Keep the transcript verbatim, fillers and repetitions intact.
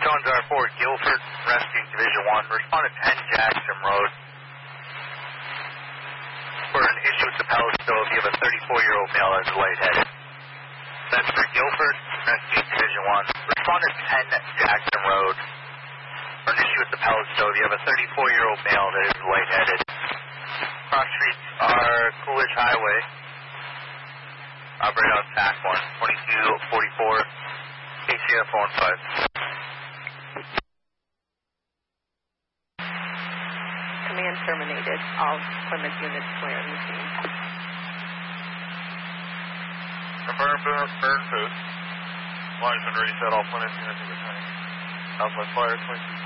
Jones R four, Guilford, rescuing Division one. Respond to ten Jackson Road. For an issue with the pellet stove, you have a thirty-four-year-old male that is lightheaded. That's for Guilford, rescuing Division one. Respond to ten Jackson Road. For an issue with the pellet stove, you have a thirty-four-year-old male that is lightheaded. Cross streets are Coolidge Highway. Operate on T A C one, twenty-two forty-four, K C F one five. Command terminated. All Plymouth units clear in the scene. Confirm burn, burn food. Line's been reset. All Plymouth units in the tank. Southwest Fire, twenty-two